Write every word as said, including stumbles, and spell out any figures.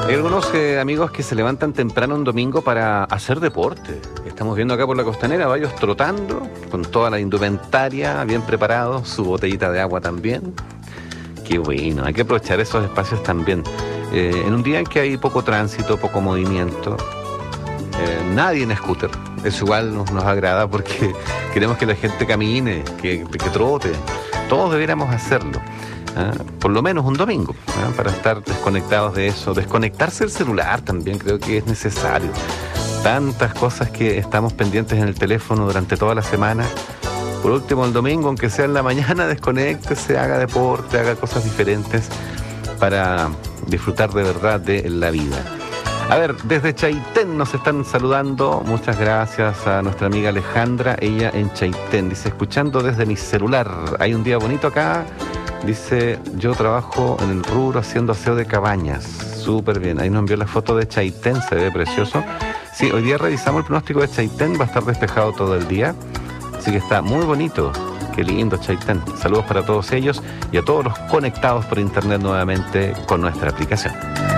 Hay algunos eh, amigos que se levantan temprano un domingo para hacer deporte. Estamos viendo acá por la costanera varios trotando, con toda la indumentaria bien preparados, su botellita de agua también. Qué bueno, hay que aprovechar esos espacios también. Eh, en un día en que hay poco tránsito, poco movimiento, eh, nadie en scooter. Eso igual nos, nos agrada porque queremos que la gente camine, que, que trote. Todos deberíamos hacerlo. ¿Ah? Por lo menos un domingo, ¿ah? Para estar desconectados de eso, desconectarse del celular también creo que es necesario. Tantas cosas que estamos pendientes en el teléfono durante toda la semana. Por último, el domingo, aunque sea en la mañana, desconéctese, haga deporte, haga cosas diferentes para disfrutar de verdad de la vida. A ver, desde Chaitén nos están saludando. Muchas gracias a nuestra amiga Alejandra, ella en Chaitén. Dice, escuchando desde mi celular. Hay un día bonito acá. Dice, yo trabajo en el rubro haciendo aseo de cabañas. Súper bien. Ahí nos envió la foto de Chaitén, se ve precioso. Sí, hoy día revisamos el pronóstico de Chaitén, va a estar despejado todo el día. Así que está muy bonito. Qué lindo Chaitén. Saludos para todos ellos y a todos los conectados por internet nuevamente con nuestra aplicación.